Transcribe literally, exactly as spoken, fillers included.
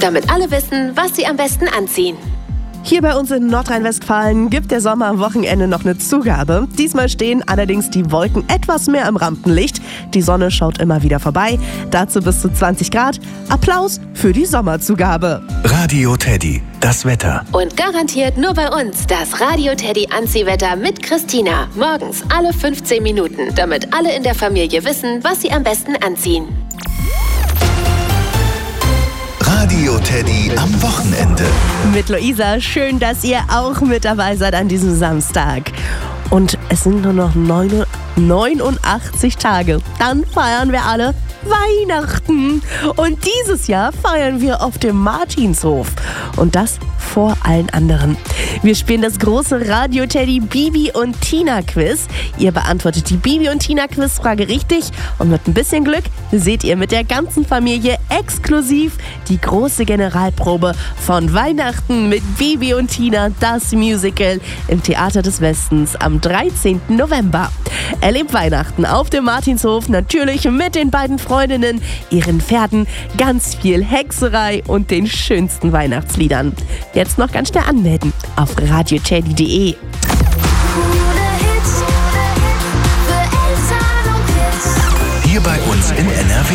damit alle wissen, was sie am besten anziehen. Hier bei uns in Nordrhein-Westfalen gibt der Sommer am Wochenende noch eine Zugabe. Diesmal stehen allerdings die Wolken etwas mehr im Rampenlicht. Die Sonne schaut immer wieder vorbei. Dazu bis zu zwanzig Grad. Applaus für die Sommerzugabe. Radio Teddy, das Wetter. Und garantiert nur bei uns das Radio Teddy Anziehwetter mit Christina. Morgens alle fünfzehn Minuten, damit alle in der Familie wissen, was sie am besten anziehen. Radio Teddy am Wochenende. Mit Luisa, schön, dass ihr auch mit dabei seid an diesem Samstag. Und es sind nur noch neunundachtzig Tage. Dann feiern wir alle Weihnachten. Und dieses Jahr feiern wir auf dem Martinshof. Und das vor allen anderen. Wir spielen das große Radio Teddy Bibi und Tina Quiz. Ihr beantwortet die Bibi und Tina Quizfrage richtig. Und mit ein bisschen Glück seht ihr mit der ganzen Familie exklusiv die große Generalprobe von Weihnachten mit Bibi und Tina, das Musical im Theater des Westens am dreizehnten November. Erlebt Weihnachten auf dem Martinshof, natürlich mit den beiden Freundinnen, ihren Pferden, ganz viel Hexerei und den schönsten Weihnachtsliedern. Jetzt noch ganz schnell anmelden auf radio teddy punkt de. Hier bei uns in N R W.